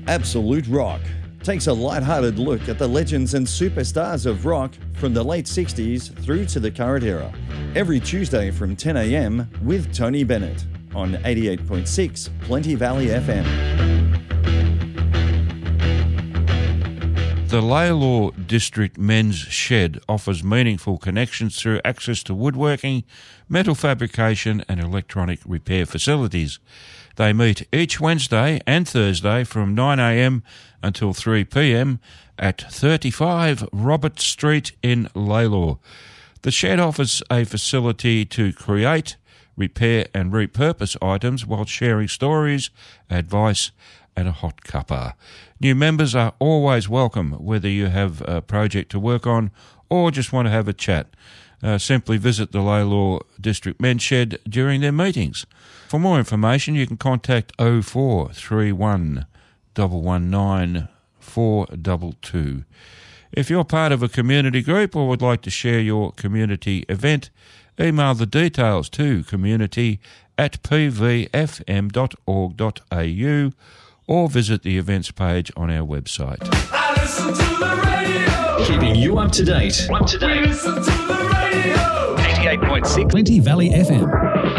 Absolute Rock takes a light-hearted look at the legends and superstars of rock from the late 60s through to the current era. Every Tuesday from 10 a.m. with Tony Bennett on 88.6 Plenty Valley FM. The Lalor District Men's Shed offers meaningful connections through access to woodworking, metal fabrication and electronic repair facilities. They meet each Wednesday and Thursday from 9 a.m. until 3 p.m. at 35 Robert Street in Lalor. The shed offers a facility to create, repair and repurpose items while sharing stories, advice and a hot cuppa. New members are always welcome, whether you have a project to work on or just want to have a chat. Simply visit the Lalor District Men's Shed during their meetings. For more information, you can contact 0431 119 422. If you're part of a community group or would like to share your community event, email the details to community@pvfm.org.au or visit the events page on our website. I listen to the radio. Keeping you up to date. We listen to the radio. 88.6 Plenty Valley FM.